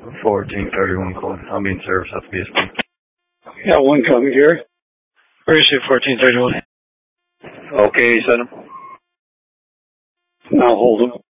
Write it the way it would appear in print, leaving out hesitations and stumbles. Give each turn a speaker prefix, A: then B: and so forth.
A: 1431 calling. I'm in service at the BSP.
B: Yeah, one coming, Gary.
C: Where is she, 1431?
A: Okay, send him.
B: Now hold him.